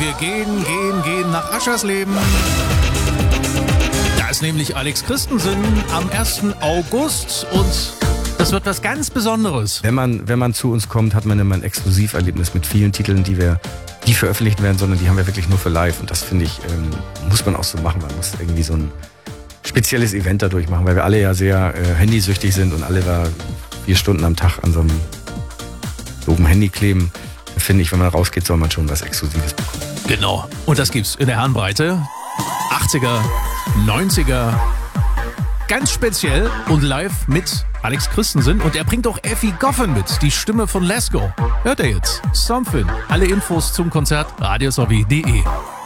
wir gehen nach Aschersleben. Da ist nämlich Alex Christensen am 1. August und das wird was ganz Besonderes. Wenn man zu uns kommt, hat man immer ein Exklusiverlebnis mit vielen Titeln, die veröffentlicht werden, sondern die haben wir wirklich nur für live. Und das finde ich, muss man auch so machen. Man muss irgendwie so ein spezielles Event dadurch machen, weil wir alle ja sehr handysüchtig sind und alle da 4 Stunden am Tag an so einem doofen Handy kleben. Finde ich, wenn man rausgeht, soll man schon was Exklusives bekommen. Genau. Und das gibt's in der Herrenbreite. 80er, 90er. Ganz speziell und live mit Alex Christensen. Und er bringt auch Effie Goffin mit, die Stimme von Lesko. Hört ihr jetzt? Something. Alle Infos zum Konzert radiosowie.de.